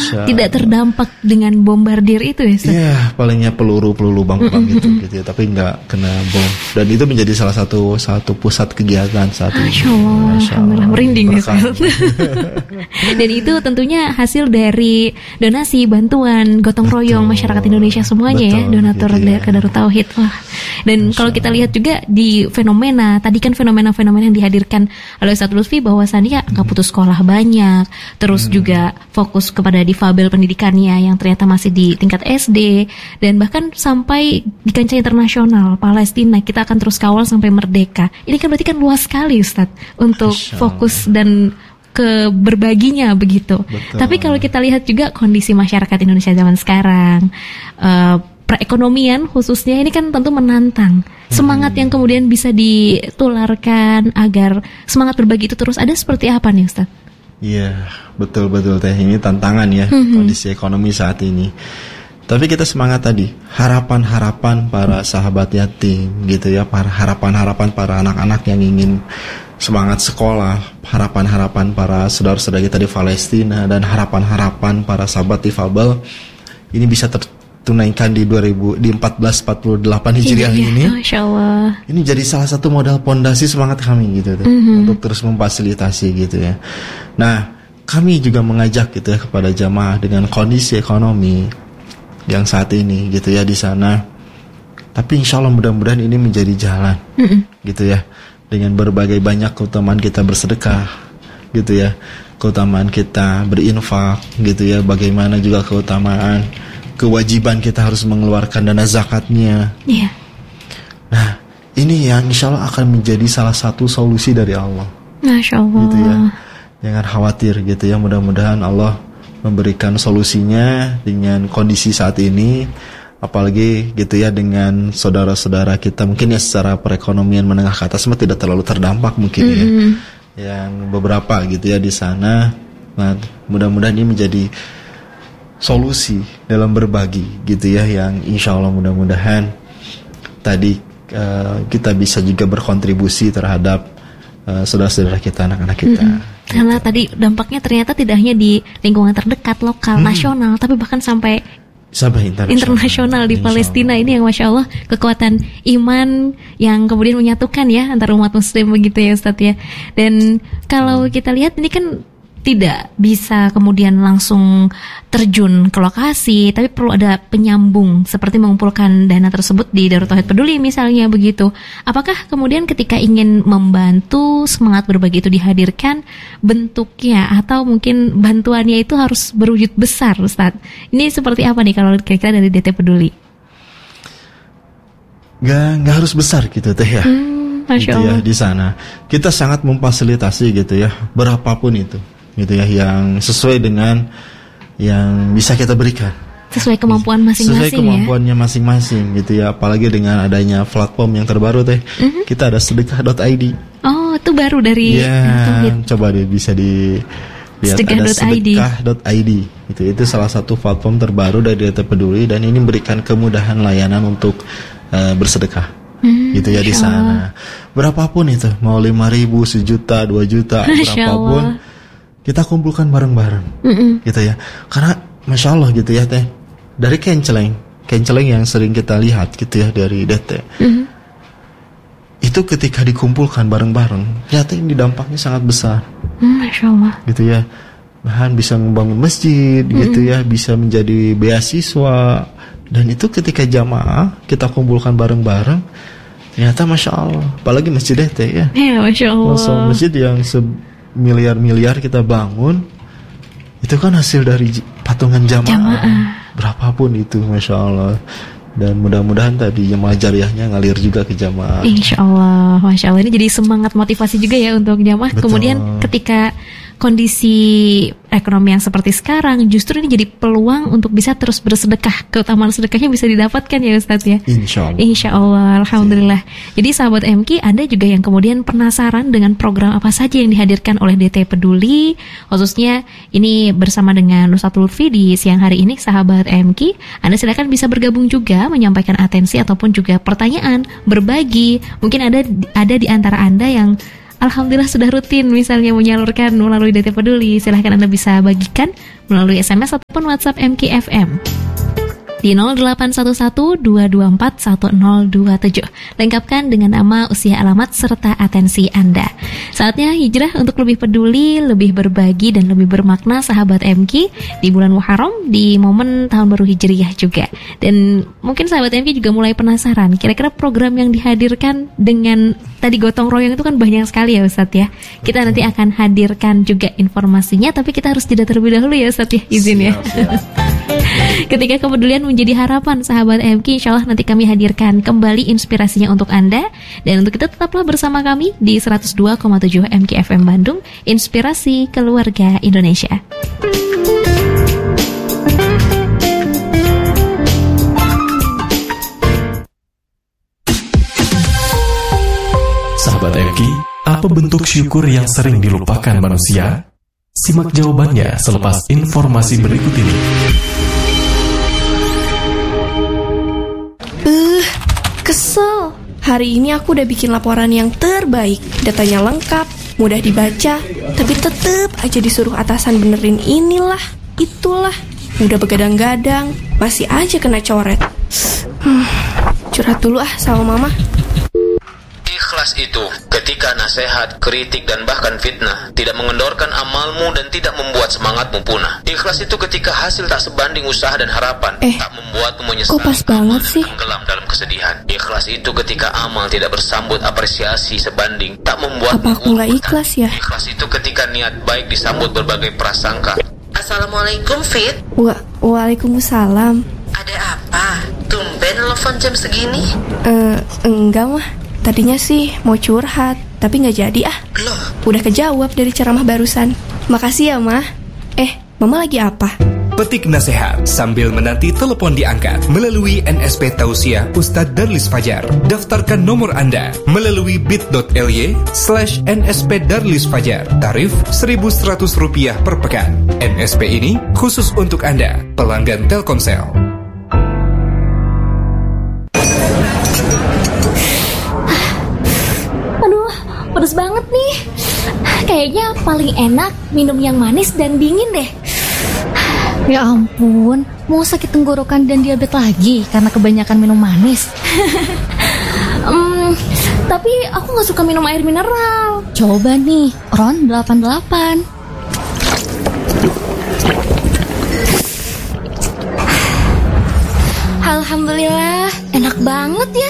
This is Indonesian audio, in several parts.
tidak terdampak dengan bombardir itu ya Ustaz? Iya, palingnya peluru bang-bang gitu ya, tapi nggak kena bom. Dan itu menjadi salah satu pusat kegiatan saat ini. Masya Allah, alhamdulillah, merinding ya Ustaz. Dan itu tentunya hasil dari donasi, bantuan, gotong royong masyarakat Indonesia semuanya. Betul, ya, donatur gitu ya. Darut Tauhid. Wah. Dan kalau kita lihat juga di fenomena, tadi kan fenomena-fenomena yang dihadirkan oleh Ustaz Lutfi bahwasannya angka putus sekolah banyak, terus juga fokus kepada difabel pendidikannya yang ternyata masih di tingkat SD, dan bahkan sampai di kancah internasional Palestina kita akan terus kawal sampai merdeka. Ini kan berarti kan luas sekali Ustaz untuk fokus dan ke berbaginya begitu. Betul. Tapi kalau kita lihat juga kondisi masyarakat Indonesia zaman sekarang, perekonomian khususnya ini kan tentu menantang. Semangat yang kemudian bisa ditularkan agar semangat berbagi itu terus ada seperti apa nih Ustaz? Iya, betul-betul teh, ini tantangan ya kondisi ekonomi saat ini. Tapi kita semangat tadi, harapan-harapan para sahabat yatim gitu ya, harapan-harapan para anak-anak yang ingin semangat sekolah, harapan-harapan para saudara-saudara kita di Palestina, dan harapan-harapan para sahabat difabel ini bisa tunaikan di 1448 Hijriah ini. Masya Allah. Ini jadi salah satu modal pondasi semangat kami gitu untuk terus memfasilitasi gitu ya. Nah, kami juga mengajak gitu ya kepada jamaah dengan kondisi ekonomi yang saat ini gitu ya di sana. Tapi insya Allah mudah-mudahan ini menjadi jalan gitu ya, dengan berbagai banyak keutamaan kita bersedekah gitu ya, keutamaan kita berinfak gitu ya, bagaimana juga keutamaan kewajiban kita harus mengeluarkan dana zakatnya. Iya. Nah, ini yang insya Allah akan menjadi salah satu solusi dari Allah. Masya Allah. Gitu ya. Jangan khawatir gitu ya. Mudah-mudahan Allah memberikan solusinya dengan kondisi saat ini. Apalagi gitu ya dengan saudara-saudara kita mungkin ya secara perekonomian menengah ke atas tidak terlalu terdampak mungkin ya. Yang beberapa gitu ya di sana. Nah, mudah-mudahan ini menjadi solusi dalam berbagi gitu ya, yang insya Allah mudah-mudahan tadi kita bisa juga berkontribusi terhadap saudara-saudara kita, anak-anak kita. Karena tadi dampaknya ternyata tidak hanya di lingkungan terdekat, lokal, nasional, tapi bahkan sampai internasional di Palestina ini yang Masya Allah kekuatan iman yang kemudian menyatukan ya antara umat muslim begitu ya Ustadz ya. Dan kalau kita lihat ini kan tidak bisa kemudian langsung terjun ke lokasi, tapi perlu ada penyambung seperti mengumpulkan dana tersebut di Darut Tauhid Peduli misalnya begitu. Apakah kemudian ketika ingin membantu semangat berbagi itu dihadirkan bentuknya atau mungkin bantuannya itu harus berwujud besar Ustaz? Ini seperti apa nih kalau kira-kira dari DT Peduli? Gak harus besar gitu teh ya. Masya Allah. Gitu ya, di sana kita sangat memfasilitasi gitu ya, berapapun itu gitu ya, yang sesuai dengan yang bisa kita berikan, sesuai kemampuan masing-masing, sesuai kemampuannya masing-masing gitu ya. Apalagi dengan adanya platform yang terbaru teh, kita ada sedekah.id. Oh, itu baru dari coba deh bisa di lihat, ada sedekah.id. Itu salah satu platform terbaru dari DT Peduli, dan ini memberikan kemudahan layanan untuk bersedekah. Gitu ya di sana. Berapapun itu, mau 5.000, 1 juta, 2 juta, berapapun kita kumpulkan bareng-bareng. Gitu ya. Karena Masya Allah gitu ya teh, dari kenceleng yang sering kita lihat gitu ya dari DT, itu ketika dikumpulkan bareng-bareng ternyata ini dampaknya sangat besar. Masya Allah. Gitu ya. Bahkan bisa membangun masjid gitu ya, bisa menjadi beasiswa. Dan itu ketika jamaah kita kumpulkan bareng-bareng, ternyata Masya Allah. Apalagi masjid DT ya. Iya, Masya Allah. Masjid yang miliar-miliar kita bangun, itu kan hasil dari patungan jamaah. Berapapun itu, Masya Allah. Dan mudah-mudahan tadi jemaah jariahnya ngalir juga ke jamaah. Insya Allah, Masya Allah. Ini jadi semangat motivasi juga ya untuk jamaah. Kemudian ketika kondisi ekonomi yang seperti sekarang, justru ini jadi peluang untuk bisa terus bersedekah. Keutamaan sedekahnya bisa didapatkan ya Ustaz ya. Insya Allah. Insya Allah, alhamdulillah. Jadi sahabat MQ, Anda juga yang kemudian penasaran dengan program apa saja yang dihadirkan oleh DT Peduli, khususnya ini bersama dengan Ustaz Lutfi di siang hari ini, sahabat MQ, Anda silakan bisa bergabung juga, menyampaikan atensi ataupun juga pertanyaan, berbagi. Mungkin ada di antara Anda yang alhamdulillah sudah rutin misalnya menyalurkan melalui DT Peduli. Silahkan Anda bisa bagikan melalui SMS ataupun WhatsApp MKFM di 0811-224-1027. Lengkapkan dengan nama, usia, alamat, serta atensi Anda. Saatnya hijrah untuk lebih peduli, lebih berbagi, dan lebih bermakna, sahabat MK, di bulan Muharram, di momen tahun baru Hijriyah juga. Dan mungkin sahabat MK juga mulai penasaran, kira-kira program yang dihadirkan dengan tadi gotong royong itu kan banyak sekali ya Ustadz ya. Kita nanti akan hadirkan juga informasinya, tapi kita harus jeda terlebih dahulu ya Ustadz ya, izin ya. Ketika kepedulian menjadi harapan, sahabat MK, insya Allah nanti kami hadirkan kembali inspirasinya untuk Anda. Dan untuk itu tetaplah bersama kami di 102,7 MKFM Bandung, Inspirasi Keluarga Indonesia. Sahabat MK, apa bentuk syukur yang sering dilupakan manusia? Simak jawabannya selepas informasi berikut ini. Kesel. Hari ini aku udah bikin laporan yang terbaik. Datanya lengkap, mudah dibaca, tapi tetep aja disuruh atasan benerin inilah, itulah. Udah begadang-gadang, masih aja kena coret. Curhat dulu sama mama. Ikhlas itu ketika nasihat, kritik, dan bahkan fitnah tidak mengendorkan amalmu dan tidak membuat semangatmu punah. Ikhlas itu ketika hasil tak sebanding usaha dan harapan, tak membuatmu menyesal, kok pas banget sih? tenggelam dalam kesedihan. Ikhlas itu ketika amal tidak bersambut apresiasi sebanding, tak membuatmu apa aku nggak ikhlas ya? Ikhlas itu ketika niat baik disambut berbagai prasangka. Assalamualaikum Fit. Waalaikumsalam. Ada apa? Tumben telepon jam segini? Enggak mah. Tadinya sih mau curhat, tapi nggak jadi Loh? Udah kejawab dari ceramah barusan. Makasih ya, Mah. Mama lagi apa? Petik nasihat sambil menanti telepon diangkat melalui NSP Tausiah Ustadz Darlis Fajar. Daftarkan nomor Anda melalui bit.ly/NSP Darlis Fajar. Tarif Rp1.100 per pekan. NSP ini khusus untuk Anda, pelanggan Telkomsel. Pedes banget nih. Kayaknya paling enak minum yang manis dan dingin deh. Ya ampun, mau sakit tenggorokan dan diabetes lagi karena kebanyakan minum manis. Tapi aku gak suka minum air mineral. Coba nih, Ron 88. Alhamdulillah, enak banget ya.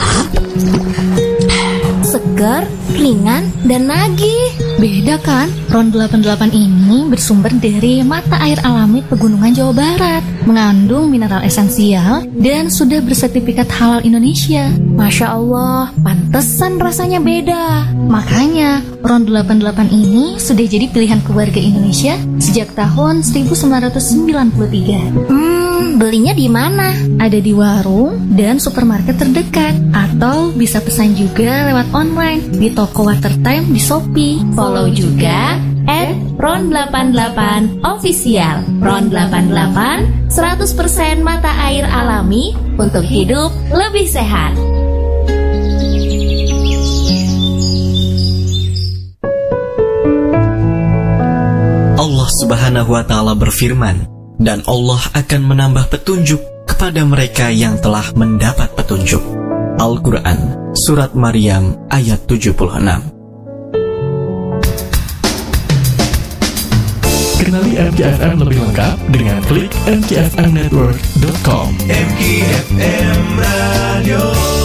Segar, ringan, dan nagih. Beda kan? Ron 88 ini bersumber dari mata air alami Pegunungan Jawa Barat, mengandung mineral esensial dan sudah bersertifikat halal Indonesia. Masya Allah, pantesan rasanya beda. Makanya Ron 88 ini sudah jadi pilihan keluarga Indonesia sejak tahun 1993. Belinya di mana? Ada di warung dan supermarket terdekat, atau bisa pesan juga lewat online di toko Watertime di Shopee. Follow juga @ron88official. Ron88 100% mata air alami untuk hidup lebih sehat. Allah Subhanahu wa Ta'ala berfirman, dan Allah akan menambah petunjuk kepada mereka yang telah mendapat petunjuk. Al-Quran, Surat Maryam ayat 76. Kenali MKFM lebih lengkap dengan klik mkfmnetwork.com. MKFM Radio.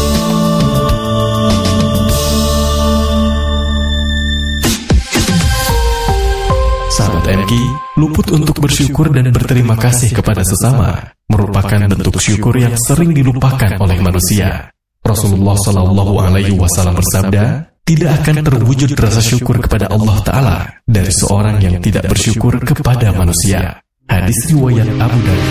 Sahabat MK, luput untuk bersyukur dan berterima kasih kepada sesama merupakan bentuk syukur yang sering dilupakan oleh manusia. Rasulullah SAW bersabda, tidak akan terwujud rasa syukur kepada Allah Ta'ala dari seorang yang tidak bersyukur kepada manusia. Hadis riwayat Abu Daud.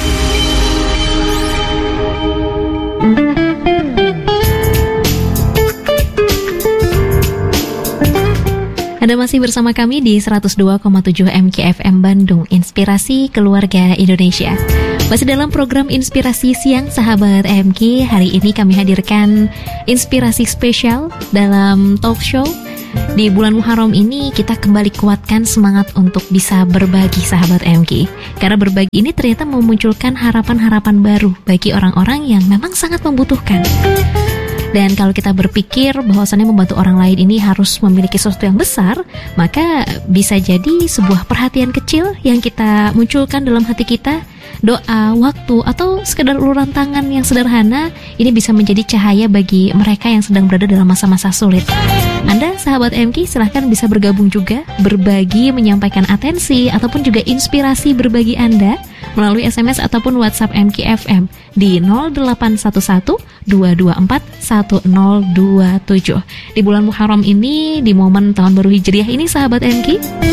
Anda masih bersama kami di 102,7 MKFM Bandung, Inspirasi Keluarga Indonesia. Masih dalam program Inspirasi Siang Sahabat MK. Hari ini kami hadirkan inspirasi spesial dalam talk show Di bulan Muharram ini kita kembali kuatkan semangat untuk bisa berbagi, sahabat MK. Karena berbagi ini ternyata memunculkan harapan-harapan baru bagi orang-orang yang memang sangat membutuhkan. Dan kalau kita berpikir bahwasannya membantu orang lain ini harus memiliki sesuatu yang besar, maka bisa jadi sebuah perhatian kecil yang kita munculkan dalam hati kita, doa, waktu, atau sekedar uluran tangan yang sederhana, ini bisa menjadi cahaya bagi mereka yang sedang berada dalam masa-masa sulit. Anda, sahabat MK, silahkan bisa bergabung juga, berbagi, menyampaikan atensi, ataupun juga inspirasi berbagi Anda melalui SMS ataupun WhatsApp MK FM di 0811 224 1027. Di bulan Muharram ini, di momen tahun baru Hijriah ini, sahabat MK,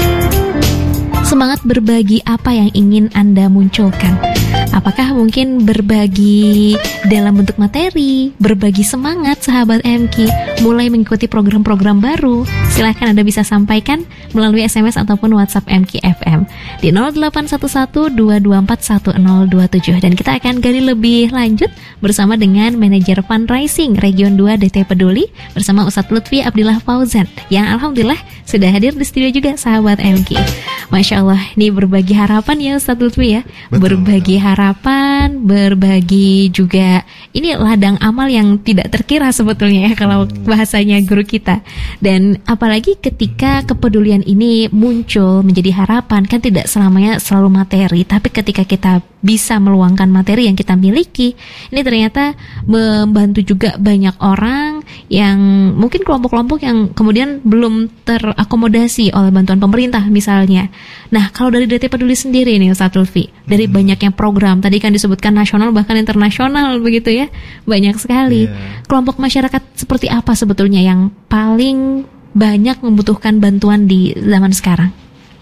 semangat berbagi apa yang ingin Anda munculkan? Apakah mungkin berbagi dalam bentuk materi, berbagi semangat, sahabat MK, mulai mengikuti program-program baru? Silahkan Anda bisa sampaikan melalui SMS ataupun WhatsApp MK FM di 0811 224 1027. Dan kita akan gali lebih lanjut bersama dengan Manajer Fundraising Region 2 DT Peduli bersama Ustadz Lutfi Abdillah Fauzan, yang alhamdulillah sudah hadir di studio juga, sahabat MK. Masya Allah, ini berbagi harapan ya Ustadz Lutfi ya. Berbagi harapan, berbagi juga, ini ladang amal yang tidak terkira sebetulnya ya kalau bahasanya guru kita. Dan apalagi ketika kepedulian ini muncul menjadi harapan, kan tidak selamanya selalu materi, tapi ketika kita bisa meluangkan materi yang kita miliki, ini ternyata membantu juga banyak orang yang mungkin kelompok-kelompok yang kemudian belum terakomodasi oleh bantuan pemerintah misalnya. Nah, kalau dari DT Peduli sendiri nih Ustadz Lutfi, dari banyaknya program, tadi kan disebutkan nasional bahkan internasional begitu ya, banyak sekali. Kelompok masyarakat seperti apa sebetulnya yang paling banyak membutuhkan bantuan di zaman sekarang?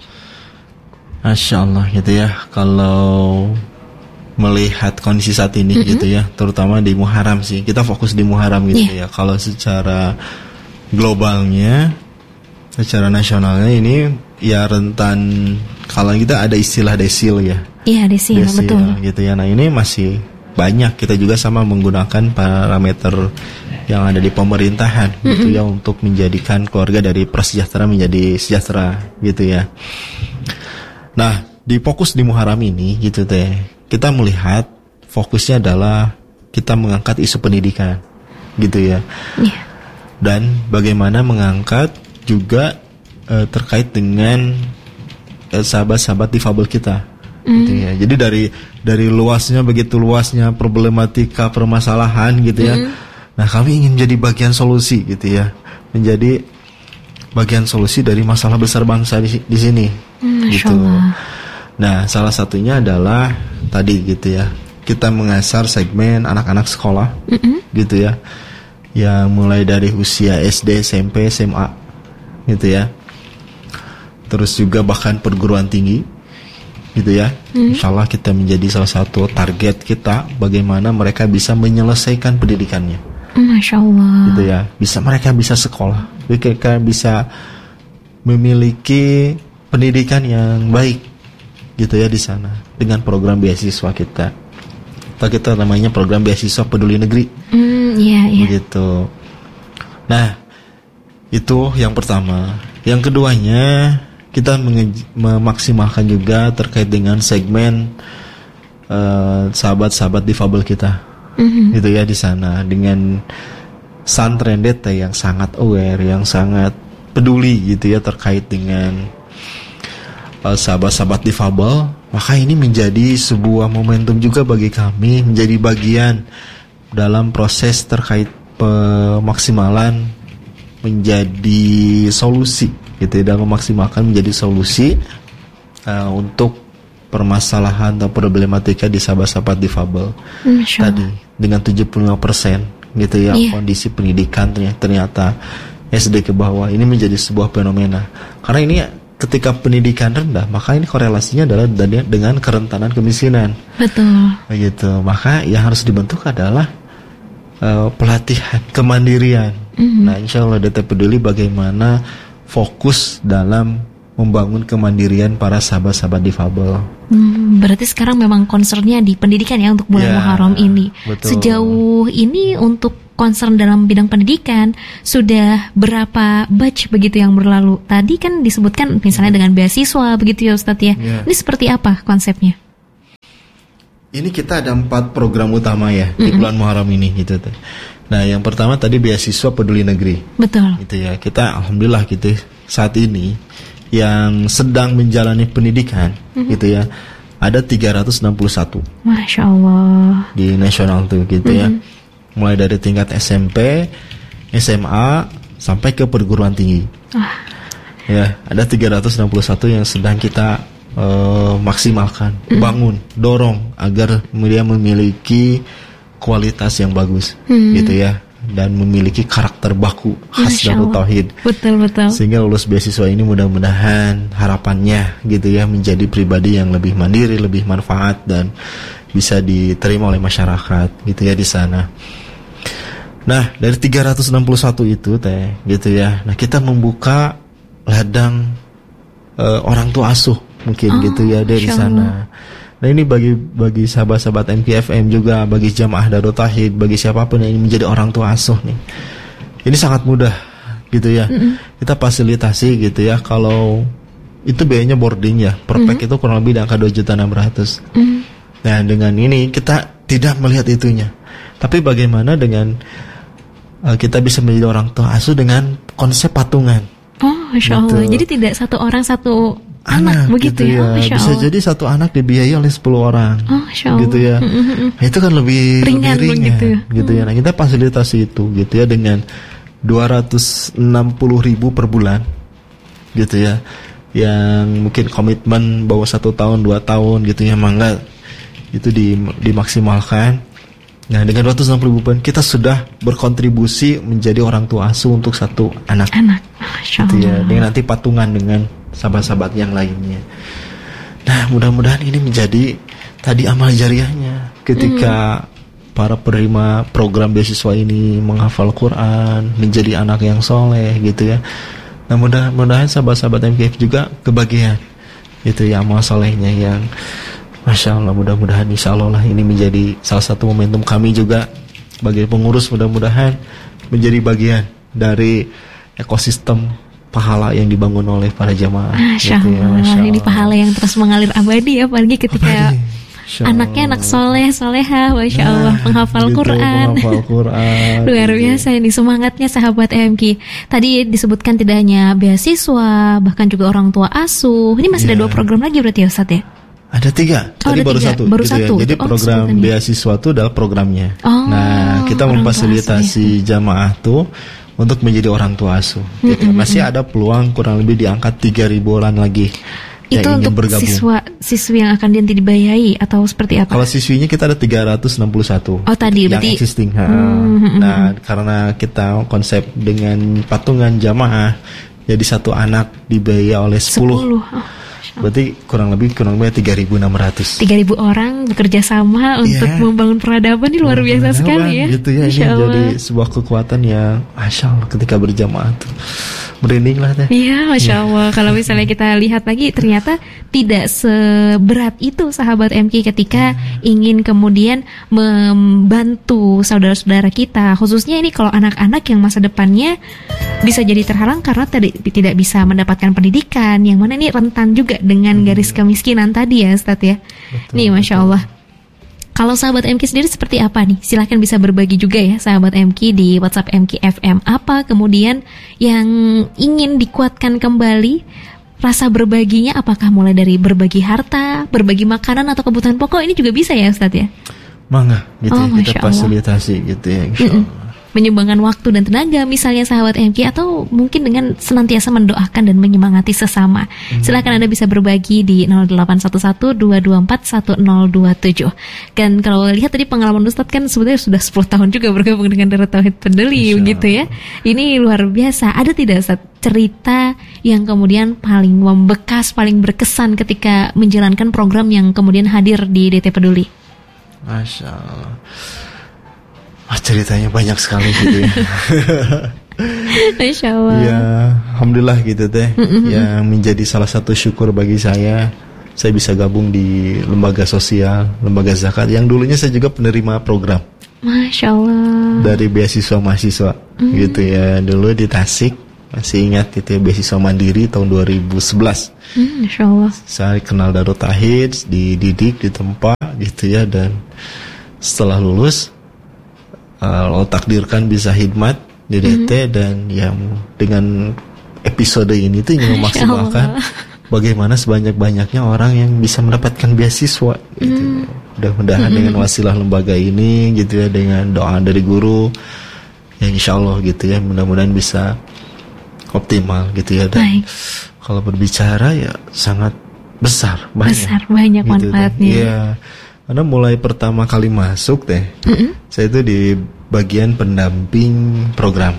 Masya Allah gitu ya, kalau melihat kondisi saat ini gitu ya, terutama di Muharram sih, kita fokus di Muharram gitu ya. Kalau secara globalnya, secara nasionalnya ini ya rentan, kalau kita ada istilah desil ya. Iya, desil betul. Gitu ya. Nah ini masih banyak, kita juga sama menggunakan parameter yang ada di pemerintahan gitu ya, untuk menjadikan keluarga dari prasejahtera menjadi sejahtera gitu ya. Nah, di fokus di Muharram ini gitu teh, kita melihat fokusnya adalah kita mengangkat isu pendidikan gitu ya. Dan bagaimana mengangkat juga terkait dengan sahabat-sahabat difabel kita gitu ya. Jadi dari luasnya, begitu luasnya problematika permasalahan gitu ya. Nah, kami ingin menjadi bagian solusi gitu ya. Menjadi bagian solusi dari masalah besar bangsa di sini gitu. Nah, salah satunya adalah tadi gitu ya, kita mengasar segmen anak-anak sekolah gitu ya, yang mulai dari usia SD, SMP, SMA gitu ya, terus juga bahkan perguruan tinggi gitu ya. Insyaallah kita menjadi salah satu target kita, bagaimana mereka bisa menyelesaikan pendidikannya. Masya Allah. Gitu ya, mereka bisa sekolah, mereka bisa memiliki pendidikan yang baik gitu ya di sana, dengan program beasiswa kita. Kita namanya program beasiswa peduli negeri. Begitu. Nah, itu yang pertama. Yang keduanya, kita memaksimalkan juga terkait dengan segmen sahabat-sahabat difabel kita. Gitu ya di sana, dengan santren DT yang sangat aware, yang sangat peduli gitu ya terkait dengan sahabat-sahabat difabel. Maka ini menjadi sebuah momentum juga bagi kami, menjadi bagian dalam proses terkait pemaksimalan menjadi solusi gitu ya, dalam memaksimalkan menjadi solusi untuk permasalahan atau problematika di sahabat-sahabat difabel tadi, dengan 75% gitu ya. Kondisi pendidikan ternyata SD ke bawah ini menjadi sebuah fenomena, karena ini ketika pendidikan rendah, maka ini korelasinya adalah dengan kerentanan kemiskinan. Betul. Begitu. Maka yang harus dibentuk adalah pelatihan kemandirian. Nah, insya Allah DT Peduli bagaimana fokus dalam membangun kemandirian para sahabat-sahabat difabel. Berarti sekarang memang concernnya di pendidikan ya untuk bulan Muharram ini. Betul. Sejauh ini untuk concern dalam bidang pendidikan sudah berapa batch begitu yang berlalu? Tadi kan disebutkan misalnya dengan beasiswa begitu ya Ustadz ya. Ini seperti apa konsepnya? Ini kita ada 4 program utama ya di bulan Muharram ini gitu. Nah, yang pertama tadi beasiswa peduli negeri. Betul. Gitu ya. Kita alhamdulillah gitu saat ini yang sedang menjalani pendidikan gitu ya, ada 361. Masya Allah. Di nasional tuh gitu ya. Mulai dari tingkat SMP, SMA sampai ke perguruan tinggi. Ya, ada 361 yang sedang kita maksimalkan, bangun, dorong agar dia memiliki kualitas yang bagus gitu ya. Dan memiliki karakter baku khas Darut Tauhid. Betul. Sehingga lulus beasiswa ini mudah-mudahan harapannya gitu ya menjadi pribadi yang lebih mandiri, lebih manfaat dan bisa diterima oleh masyarakat gitu ya di sana. Nah, dari 361 itu gitu ya. Nah, kita membuka ladang orang tua asuh mungkin gitu ya dari sana. Nah, ini bagi sahabat-sahabat MKFM juga, bagi jamaah Darut Tauhid, bagi siapapun yang ingin menjadi orang tua asuh nih. Ini sangat mudah gitu ya. Kita fasilitasi gitu ya. Kalau itu biayanya boarding ya, per pack itu kurang lebih di angka 2.600.000. Nah, dengan ini kita tidak melihat itunya. Tapi bagaimana dengan kita bisa menjadi orang tua asuh dengan konsep patungan. Masya Allah. Jadi tidak satu orang satu anak begitu gitu ya. Bisa jadi satu anak dibiayai oleh 10 orang. Gitu ya. Nah, itu kan lebih ringan gitu ya. Nah, kita fasilitasi itu gitu ya dengan 260.000 per bulan gitu ya. Yang mungkin komitmen bahwa 1 tahun 2 tahun gitu ya, mangga itu dimaksimalkan. Nah, dengan 260.000 bulan kita sudah berkontribusi menjadi orang tua asuh untuk 1 anak. Gitu ya. Dengan nanti patungan dengan sahabat-sahabat yang lainnya. Nah, mudah-mudahan ini menjadi tadi amal jariahnya ketika para penerima program beasiswa ini menghafal Quran, menjadi anak yang soleh gitu ya. Nah, mudah-mudahan sahabat-sahabat MKF juga kebagian gitu ya amal solehnya yang Masya Allah. Mudah-mudahan insya Allah ini menjadi salah satu momentum kami juga sebagai pengurus, mudah-mudahan menjadi bagian dari ekosistem pahala yang dibangun oleh para jamaah. Masya Allah. Ini pahala yang terus mengalir abadi ya, apalagi ketika anaknya anak soleh, soleha, Masya Allah, penghafal Quran. Luar biasa ini semangatnya sahabat MK. Tadi disebutkan tidak hanya beasiswa, bahkan juga orang tua asuh. Ini masih ada 2 program lagi berarti ya Ustadz ya? Ada 3. Tadi baru 1 gitu ya. Jadi program beasiswa itu adalah programnya. Nah, kita memfasilitasi jamaah tuh untuk menjadi orang tua asuh gitu. Masih ada peluang kurang lebih diangkat 3.000 orang lagi itu yang ingin untuk bergabung. siswi yang akan nanti dibiayai atau seperti apa? Kalau siswinya kita ada 361 tadi yang berarti existing. Nah, karena kita konsep dengan patungan jamaah, jadi 1 anak dibiayai oleh 10. Berarti kurang lebih 3.600. 3.000 orang bekerja sama untuk membangun peradaban. Ini luar biasa sekali ya. Gitu ya. Ini jadi sebuah kekuatan yang Masya Allah ketika berjamaah tuh merinding lah teh. Iya, Masya Allah. Kalau misalnya kita lihat lagi, ternyata tidak seberat itu sahabat MK ketika ingin kemudian membantu saudara-saudara kita. Khususnya ini kalau anak-anak yang masa depannya bisa jadi terhalang karena tidak bisa mendapatkan pendidikan, yang mana ini rentan juga dengan garis kemiskinan tadi ya Ustadz ya. Nih Masya Allah. Kalau sahabat MK sendiri seperti apa nih? Silahkan bisa berbagi juga ya sahabat MK di WhatsApp MK FM. Apa kemudian yang ingin dikuatkan kembali rasa berbaginya? Apakah mulai dari berbagi harta, berbagi makanan atau kebutuhan pokok? Ini juga bisa ya Ustadz ya? Mangga gitu ya, kita fasilitasi gitu ya insya Allah. Menyumbangkan waktu dan tenaga misalnya sahabat MK, atau mungkin dengan senantiasa mendoakan dan menyemangati sesama. Silakan Anda bisa berbagi di 0811-224-1027. Dan kalau lihat tadi pengalaman Ustadz kan sebenarnya sudah 10 tahun juga bergabung dengan Darut Tauhid Peduli gitu ya. Ini luar biasa. Ada tidak Ustadz cerita yang kemudian paling membekas, paling berkesan ketika menjalankan program yang kemudian hadir di DT Peduli? Masya Allah. Ceritanya banyak sekali gitu ya. Masya Allah. Ya, alhamdulillah gitu teh. Yang menjadi salah satu syukur bagi saya bisa gabung di lembaga sosial, lembaga zakat yang dulunya saya juga penerima program. Masya Allah. Dari beasiswa mahasiswa gitu ya. Dulu di Tasik, masih ingat gitu ya, beasiswa mandiri tahun 2011. Masya Allah. Saya kenal Darut Tauhid, dididik di tempat gitu ya, dan setelah lulus Allah takdirkan bisa hikmat di DT dan yang dengan episode ini tuh ingin memaksimalkan bagaimana sebanyak-banyaknya orang yang bisa mendapatkan beasiswa gitu. Mudah-mudahan dengan wasilah lembaga ini gitu ya, dengan doa dari guru ya insya Allah gitu ya, mudah-mudahan bisa optimal gitu ya. Dan kalau berbicara ya sangat besar, banyak gitu, manfaatnya ya. Karena mulai pertama kali masuk teh, saya itu di bagian pendamping program.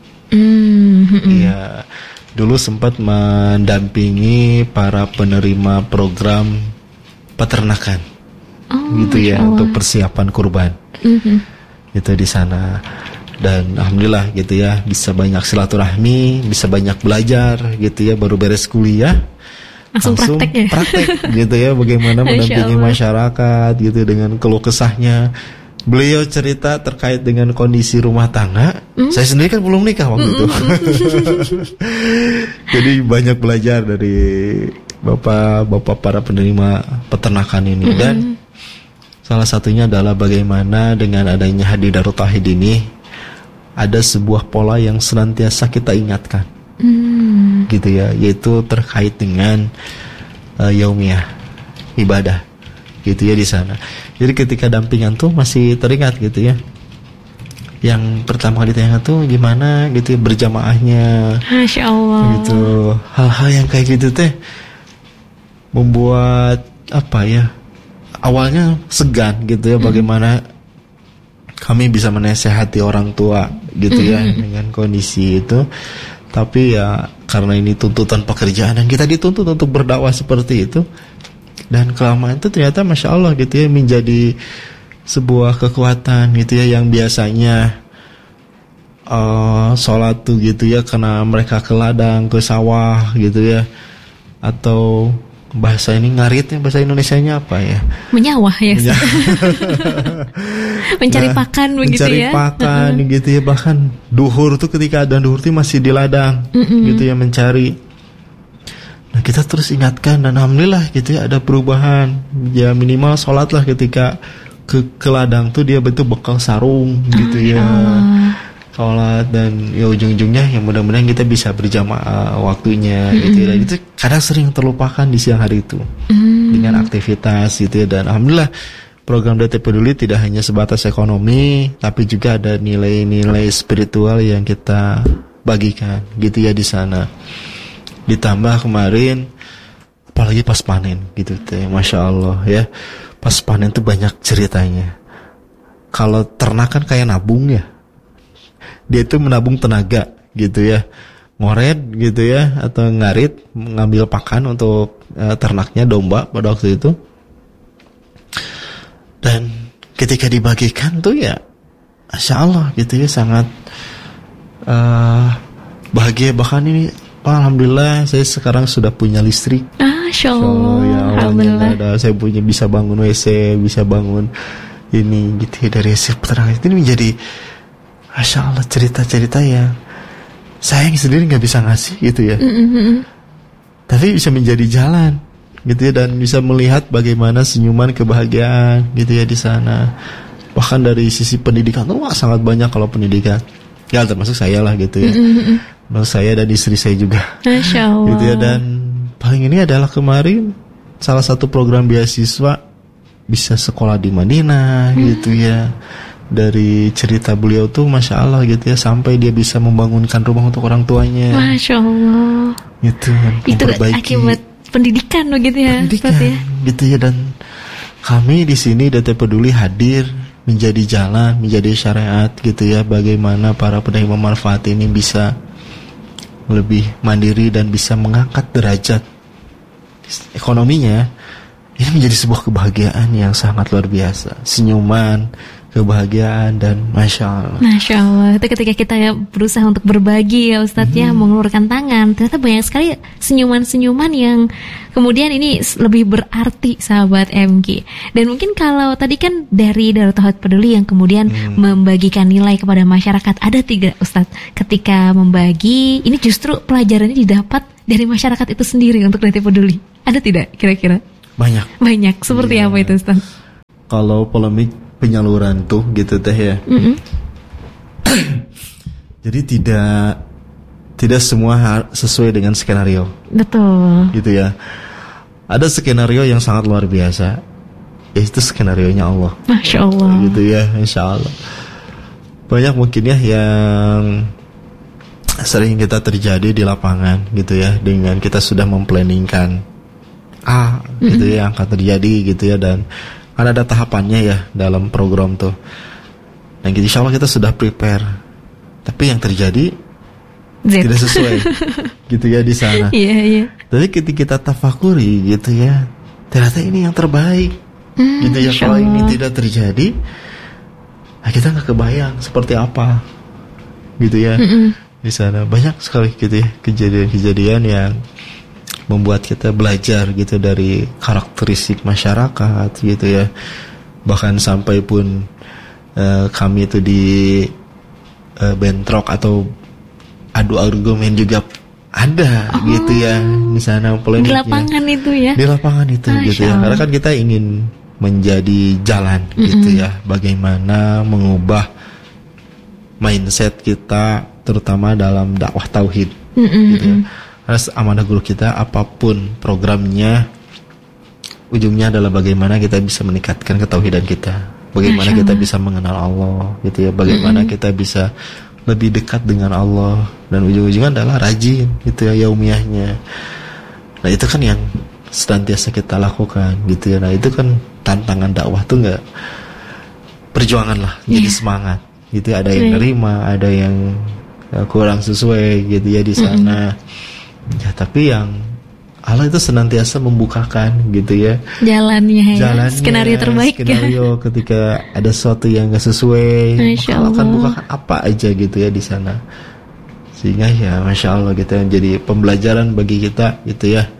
Ya, dulu sempat mendampingi para penerima program peternakan, gitu ya, untuk persiapan kurban. Itu di sana. Dan alhamdulillah gitu ya, bisa banyak silaturahmi, bisa banyak belajar gitu ya, baru beres kuliah. Langsung praktek gitu ya, bagaimana mendampingi masyarakat gitu dengan keluh kesahnya. Beliau cerita terkait dengan kondisi rumah tangga. Saya sendiri kan belum nikah waktu itu. Jadi banyak belajar dari bapak-bapak para penerima peternakan ini. Dan salah satunya adalah bagaimana dengan adanya Hadir Darut Tauhid ini ada sebuah pola yang senantiasa kita ingatkan. Gitu ya, yaitu terkait dengan yaumiyah, ibadah gitu ya di sana. Jadi ketika dampingan tuh masih teringat gitu ya. Yang pertama kali ditanya tuh gimana gitu ya, berjamaahnya. Masya Allah. Gitu. Hal-hal yang kayak gitu teh membuat apa ya? Awalnya segan gitu ya, bagaimana kami bisa menasehati orang tua gitu ya dengan kondisi itu. Tapi ya karena ini tuntutan pekerjaan dan kita dituntut untuk berdakwah seperti itu, dan kelamaan itu ternyata Masya Allah gitu ya, menjadi sebuah kekuatan gitu ya, yang biasanya sholat tuh gitu ya karena mereka ke ladang, ke sawah gitu ya, atau bahasa ini ngaritnya, bahasa Indonesianya apa ya? Menyawah ya. Mencari pakan begitu ya. Mencari pakan gitu ya, bahkan duhur tuh ketika ada duhur tuh masih di ladang gitu ya mencari. Nah kita terus ingatkan dan alhamdulillah gitu ya ada perubahan. Ya minimal sholat lah ketika ke ladang tuh dia bentuk bekal sarung gitu ya. Sholat dan ya ujung-ujungnya yang mudah-mudahan kita bisa berjamaah waktunya gitu ya. Dan itu kadang sering terlupakan di siang hari itu dengan aktivitas gitu ya. Dan alhamdulillah program DT Peduli tidak hanya sebatas ekonomi, tapi juga ada nilai-nilai spiritual yang kita bagikan gitu ya di sana. Ditambah kemarin apalagi pas panen gitu teh, Masya Allah ya, pas panen tuh banyak ceritanya. Kalau ternak kan kayak nabung ya, dia itu menabung tenaga gitu ya, ngoret gitu ya, atau ngarit, mengambil pakan untuk ternaknya, domba pada waktu itu. Dan ketika dibagikan tuh ya Masya Allah gitu ya, sangat bahagia. Bahkan ini alhamdulillah saya sekarang sudah punya listrik. Masya Allah, ya alhamdulillah ada, saya punya, bisa bangun WC, bisa bangun ini gitu ya, dari hasil peternakan. Ini menjadi Masya Allah cerita-cerita yang saya sendiri gak bisa ngasih gitu ya, tapi bisa menjadi jalan gitu ya, dan bisa melihat bagaimana senyuman kebahagiaan gitu ya di sana. Bahkan dari sisi pendidikan tuh sangat banyak. Kalau pendidikan ya termasuk saya lah gitu ya, termasuk saya dan istri saya juga. Masya Allah gitu ya. Dan paling ini adalah kemarin salah satu program beasiswa bisa sekolah di Madinah gitu ya. Dari cerita beliau tuh Masya Allah gitu ya, sampai dia bisa membangunkan rumah untuk orang tuanya. Masya Allah. Gitu, itu akibat pendidikan begitu ya. Pendidikan gitu ya. Dan kami di sini DT Peduli hadir menjadi jalan, menjadi syariat gitu ya, bagaimana para penerima manfaat ini bisa lebih mandiri dan bisa mengangkat derajat ekonominya. Ini menjadi sebuah kebahagiaan yang sangat luar biasa. Senyuman kebahagiaan dan Masya Allah. Itu ketika kita berusaha untuk berbagi ya Ustadz ya, mengeluarkan tangan, ternyata banyak sekali senyuman-senyuman yang kemudian ini lebih berarti sahabat MG. Dan mungkin kalau tadi kan dari Darut Tauhid Peduli yang kemudian membagikan nilai kepada masyarakat, ada 3 Ustadz ketika membagi, ini justru pelajarannya didapat dari masyarakat itu sendiri untuk Darut Peduli. Ada tidak kira-kira? Banyak. Seperti apa itu Ustadz? Kalau polemik penyaluran tuh gitu teh ya. Jadi tidak semua sesuai dengan skenario. Betul. Gitu ya. Ada skenario yang sangat luar biasa. Itu skenarionya Allah. Masya Allah. Gitu ya, Insya Allah. Banyak mungkin ya yang sering kita terjadi di lapangan gitu ya, dengan kita sudah memplanningkan gitu ya, akan terjadi gitu ya, dan kan ada tahapannya ya dalam program tuh. Dan insya Allah kita sudah prepare. Tapi yang terjadi tidak sesuai gitu ya di sana. Iya. Tapi ketika kita tafakuri gitu ya, ternyata ini yang terbaik. Gitu ya. Kalau ini tidak terjadi, kita nggak kebayang seperti apa. Gitu ya. Di sana banyak sekali gitu ya kejadian-kejadian yang membuat kita belajar gitu dari karakteristik masyarakat gitu ya. Bahkan sampai pun kami itu di bentrok atau adu argumen juga ada gitu ya di sana polemiknya. Di lapangan itu ya. Di lapangan itu gitu ya. Karena kan kita ingin menjadi jalan gitu ya. Bagaimana mengubah mindset kita terutama dalam dakwah tauhid gitu ya. Karena amanah guru kita apapun programnya, ujungnya adalah bagaimana kita bisa meningkatkan ketauhidan kita, bagaimana kita bisa mengenal Allah gitu ya, bagaimana kita bisa lebih dekat dengan Allah, dan ujung-ujungnya adalah rajin gitu ya yaumiyahnya. Nah itu kan yang senantiasa kita lakukan gitu ya. Nah itu kan tantangan dakwah tuh nggak perjuangan lah, jadi semangat gitu ya. Ada yang nerima, ada yang kurang sesuai gitu ya di sana. Ya tapi yang Allah itu senantiasa membukakan gitu ya jalannya, skenario terbaik ya. Ketika ada sesuatu yang gak sesuai, Allah akan bukakan apa aja gitu ya di sana. Sehingga ya Masya Allah gitu, yang jadi pembelajaran bagi kita gitu ya.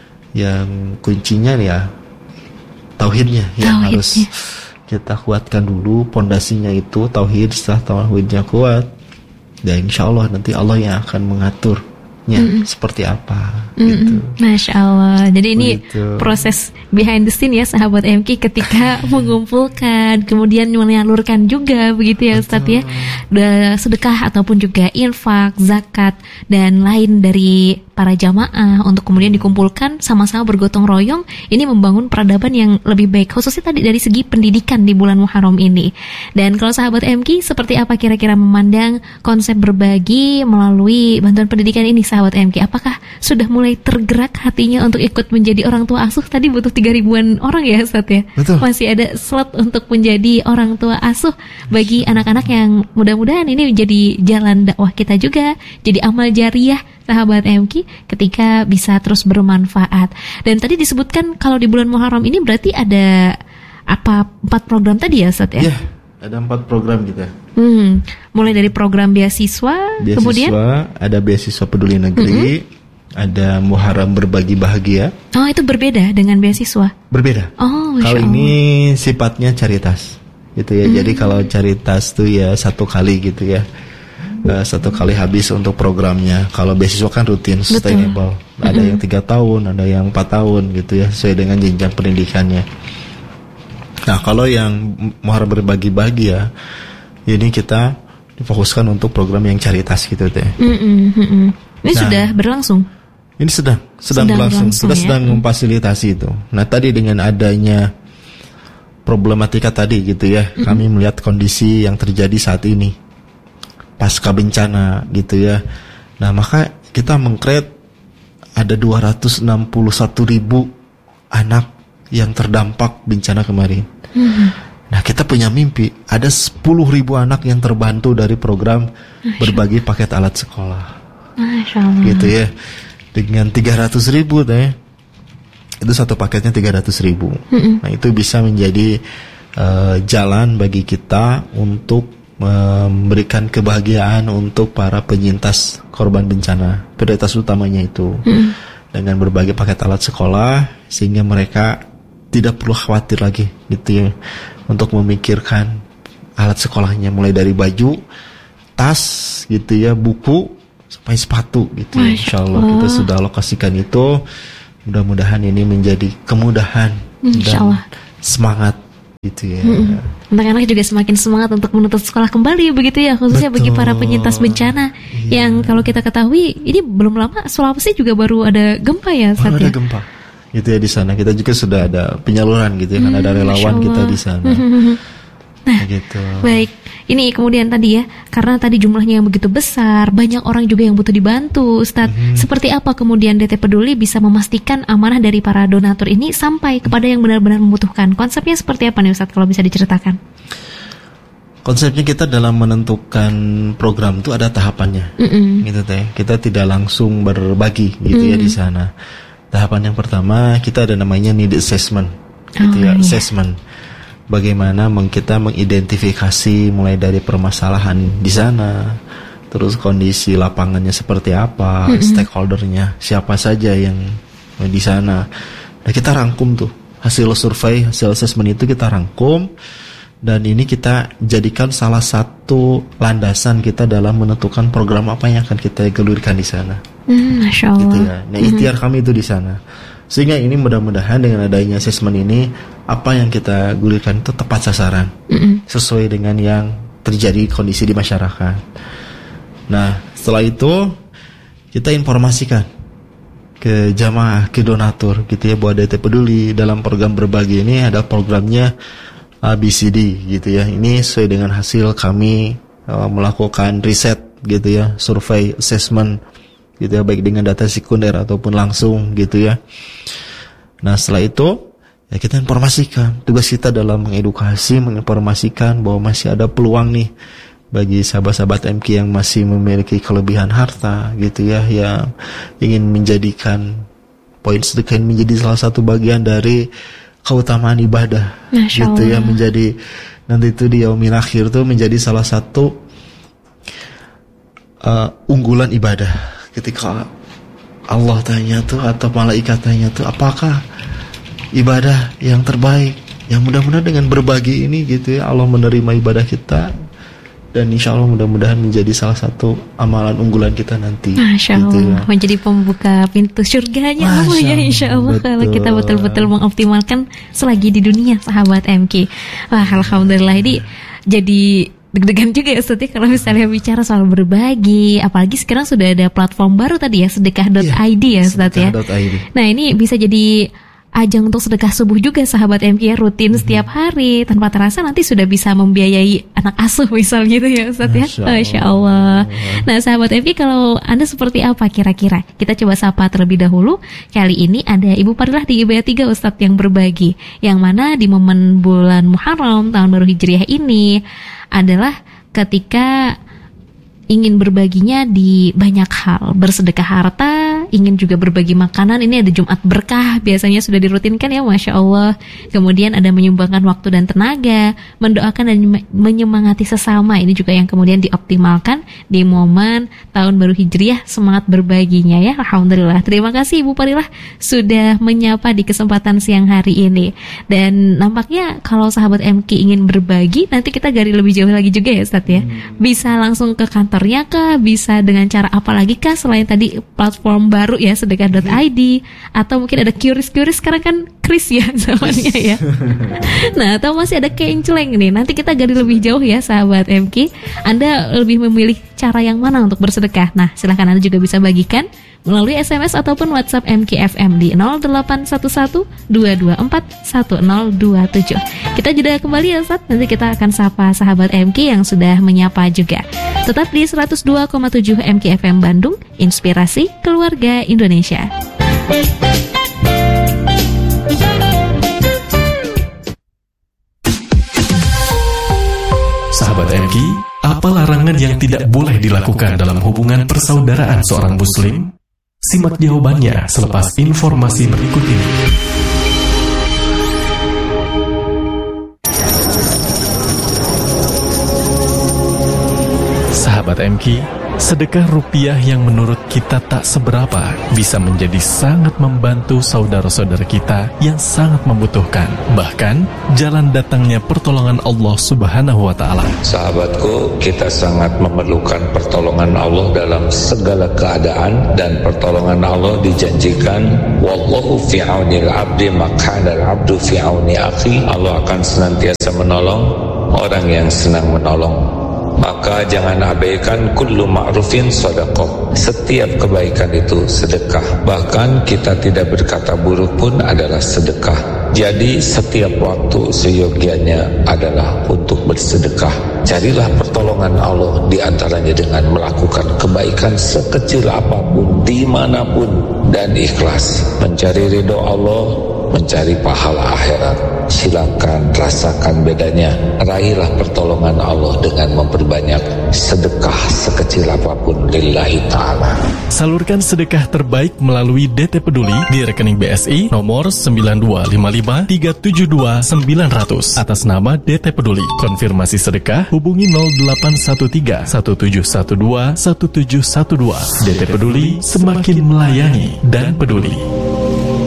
Yang kuncinya ya tauhidnya yang harus kita kuatkan dulu. Pondasinya itu tauhid. Setelah tauhidnya kuat, dan insya Allah nanti Allah yang akan mengatur seperti apa gitu. Masya Allah. Jadi ini proses behind the scene ya sahabat MK ketika mengumpulkan, kemudian menyalurkan juga begitu ya Ustadz ya, sedekah ataupun juga infak, zakat dan lain dari para jamaah untuk kemudian dikumpulkan sama-sama bergotong royong. Ini membangun peradaban yang lebih baik, khususnya tadi dari segi pendidikan di bulan Muharram ini. Dan kalau sahabat MK seperti apa kira-kira memandang konsep berbagi melalui bantuan pendidikan ini sahabat MK? Apakah sudah mulai tergerak hatinya untuk ikut menjadi orang tua asuh? Tadi butuh 3.000-an orang ya Ustadz ya. Betul. Masih ada slot untuk menjadi orang tua asuh bagi anak-anak yang mudah-mudahan ini menjadi jalan dakwah kita juga, jadi amal jariah sahabat MK ketika bisa terus bermanfaat. Dan tadi disebutkan kalau di bulan Muharram ini berarti ada 4 program tadi ya Ustadz ya? Iya, ada 4 program kita. Mulai dari program beasiswa, kemudian ada beasiswa peduli negeri, ada Muharram berbagi bahagia. Oh, itu berbeda dengan beasiswa? Berbeda. Oh, kalau ini sifatnya caritas gitu ya. Jadi kalau caritas tuh ya 1 kali gitu ya. 1 kali habis untuk programnya. Kalau beasiswa kan rutin, sustainable. Ada yang 3 tahun, ada yang 4 tahun gitu ya, sesuai dengan jenjang pendidikannya. Nah, kalau yang Muharram berbagi bahagia, ini kita difokuskan untuk program yang caritas gitu teh. Ini sudah berlangsung. Ini sedang berlangsung, sedang memfasilitasi itu. Nah, tadi dengan adanya problematika tadi gitu ya, kami melihat kondisi yang terjadi saat ini pasca bencana gitu ya. Nah, maka kita meng-create ada 261.000 anak yang terdampak bencana kemarin. Nah, kita punya mimpi ada 10.000 anak yang terbantu dari program berbagi paket alat sekolah. Masya Allah. Gitu ya. Dengan 300.000 deh. Itu 1 paketnya 300.000. Nah, itu bisa menjadi jalan bagi kita untuk memberikan kebahagiaan untuk para penyintas korban bencana. Prioritas utamanya itu dengan berbagai paket alat sekolah, sehingga mereka tidak perlu khawatir lagi gitu ya untuk memikirkan alat sekolahnya, mulai dari baju, tas gitu ya, buku sampai sepatu gitu. Insya Allah kita sudah alokasikan itu. Mudah-mudahan ini menjadi kemudahan dan semangat gitu ya. Anak-anak juga semakin semangat untuk menuntut sekolah kembali begitu ya, khususnya bagi para penyintas bencana yang kalau kita ketahui ini belum lama Sulawesi juga baru ada gempa ya saat ada gempa gitu ya di sana. Kita juga sudah ada penyaluran gitu ya, kan ada relawan kita di sana. Nah, gitu. Baik, ini kemudian tadi ya, karena tadi jumlahnya yang begitu besar, banyak orang juga yang butuh dibantu, Ustadz. Seperti apa kemudian DT Peduli bisa memastikan amanah dari para donatur ini sampai kepada yang benar-benar membutuhkan? Konsepnya seperti apa nih Ustadz, kalau bisa diceritakan? Konsepnya kita dalam menentukan program itu ada tahapannya, gitu teh. Kita tidak langsung berbagi gitu ya di sana. Tahapan yang pertama kita ada namanya need assessment, gitu ya, assessment. Bagaimana kita mengidentifikasi mulai dari permasalahan di sana, terus kondisi lapangannya seperti apa, stakeholdernya siapa saja yang di sana. Nah, kita rangkum tuh hasil survei, hasil assessment itu kita rangkum, dan ini kita jadikan salah satu landasan kita dalam menentukan program apa yang akan kita gelurkan di sana. Masya Allah. Gitu ya. Nah, ikhtiar kami itu di sana. Sehingga ini mudah-mudahan dengan adanya assessment ini, apa yang kita gulirkan itu tepat sasaran, sesuai dengan yang terjadi kondisi di masyarakat. Nah, setelah itu kita informasikan ke jamaah, ke donatur gitu ya, bahwa DT Peduli dalam program berbagi ini ada programnya ABCD gitu ya. Ini sesuai dengan hasil kami melakukan riset gitu ya, survei, assessment gitu ya, baik dengan data sekunder ataupun langsung gitu ya. Nah, setelah itu ya kita informasikan. Tugas kita dalam mengedukasi, menginformasikan bahwa masih ada peluang nih bagi sahabat-sahabat MK yang masih memiliki kelebihan harta gitu ya, yang ingin menjadikan poin sedekah menjadi salah satu bagian dari keutamaan ibadah. Masya gitu Allah. Ya, menjadi nanti itu di yaumil akhir tuh menjadi salah satu unggulan ibadah. Ketika Allah tanya tuh atau malaikat tanya tuh, apakah ibadah yang terbaik? Yang mudah-mudahan dengan berbagi ini gitu ya, Allah menerima ibadah kita, dan insya Allah mudah-mudahan menjadi salah satu amalan unggulan kita nanti. Masya gitu Allah, ya. menjadi pembuka pintu surganya Allah ya, insya Allah, kalau kita betul-betul mengoptimalkan selagi di dunia, sahabat MK. Wah, alhamdulillah, ini jadi deg-degan juga ya Ustaz, kalau misalnya bicara soal berbagi, apalagi sekarang sudah ada platform baru tadi ya, sedekah.id ya Ustaz ya. Nah, ini bisa jadi ajang untuk sedekah subuh juga sahabat MK ya, rutin setiap hari, tanpa terasa nanti sudah bisa membiayai anak asuh misal gitu ya Ustaz ya. Masya Allah. Nah, sahabat MK, kalau Anda seperti apa kira-kira? Kita coba sapa terlebih dahulu. Kali ini ada Ibu Parilah di IBA 3 Ustaz yang berbagi, yang mana di momen bulan Muharram tahun baru Hijriah ini adalah ketika ingin berbaginya di banyak hal, bersedekah harta, ingin juga berbagi makanan. Ini ada Jumat Berkah, biasanya sudah dirutinkan ya, Masya Allah. Kemudian ada menyumbangkan waktu dan tenaga, mendoakan dan menyemangati sesama. Ini juga yang kemudian dioptimalkan di momen tahun baru Hijriah, semangat berbaginya ya. Alhamdulillah, terima kasih Ibu Parilah sudah menyapa di kesempatan siang hari ini. Dan nampaknya kalau sahabat MK ingin berbagi, nanti kita gali lebih jauh lagi juga ya Ustaz ya. Bisa langsung ke kantor kah, bisa dengan cara apa lagi kah selain tadi platform baru ya, sedekah.id, atau mungkin ada QRIS sekarang kan kris ya zamannya ya. Nah, atau masih ada kenceleng nih, nanti kita gali lebih jauh ya sahabat MK. Anda lebih memilih cara yang mana untuk bersedekah? Nah, silahkan Anda juga bisa bagikan melalui SMS ataupun WhatsApp MKFM di 0811-224-1027. Kita jeda kembali ya Ustaz, nanti kita akan sapa sahabat MK yang sudah menyapa juga. Tetap di 102,7 MKFM Bandung, Inspirasi Keluarga Indonesia. Sahabat MK, apa larangan yang tidak boleh dilakukan dalam hubungan persaudaraan seorang muslim? Simak jawabannya selepas informasi berikut ini. Sahabat MQ, sedekah rupiah yang menurut kita tak seberapa bisa menjadi sangat membantu saudara-saudara kita yang sangat membutuhkan. Bahkan, jalan datangnya pertolongan Allah Subhanahu wa Ta'ala. Sahabatku, kita sangat memerlukan pertolongan Allah dalam segala keadaan, dan pertolongan Allah dijanjikan, wallahu fi aunil abdi maq'adal abdu fi auni akhi. Allah akan senantiasa menolong orang yang senang menolong. Maka jangan abaikan kullu ma'rufin sedekah. Setiap kebaikan itu sedekah. Bahkan kita tidak berkata buruk pun adalah sedekah. Jadi setiap waktu seyogianya adalah untuk bersedekah. Carilah pertolongan Allah di antaranya dengan melakukan kebaikan sekecil apapun, dimanapun, dan ikhlas. Mencari ridho Allah, mencari pahala akhirat. Silakan rasakan bedanya. Raihlah pertolongan Allah dengan memperbanyak sedekah sekecil apapun lillahi ta'ala. Salurkan sedekah terbaik melalui DT Peduli di rekening BSI nomor 9255372900 atas nama DT Peduli. Konfirmasi sedekah hubungi 0813 1712 1712. DT Peduli, semakin melayani dan peduli.